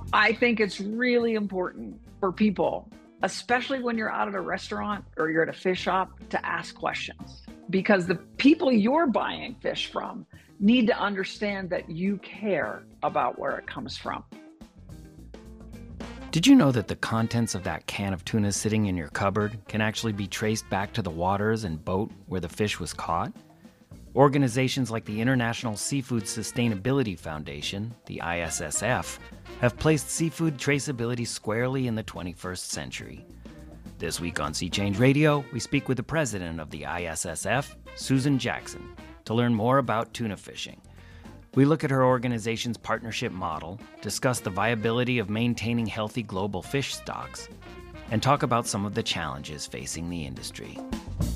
I think it's really important for people, especially when you're out at a restaurant or you're at a fish shop, to ask questions because the people you're buying fish from need to understand that you care about where it comes from. Did you know that the contents of that can of tuna sitting in your cupboard can actually be traced back to the waters and boat where the fish was caught? Organizations like the International Seafood Sustainability Foundation, the ISSF, have placed seafood traceability squarely in the 21st century. This week on Sea Change Radio, we speak with the president of the ISSF, Susan Jackson, to learn more about tuna fishing. We look at her organization's partnership model, discuss the viability of maintaining healthy global fish stocks, and talk about some of the challenges facing the industry.